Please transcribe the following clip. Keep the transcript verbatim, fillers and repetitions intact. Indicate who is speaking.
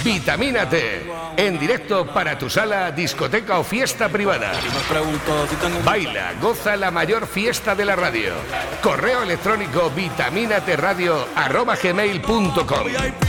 Speaker 1: Vitamínate. En directo para tu sala, discoteca o fiesta privada. Baila, goza la mayor fiesta de la radio. Correo electrónico vitamínateradio arroba gmail punto com.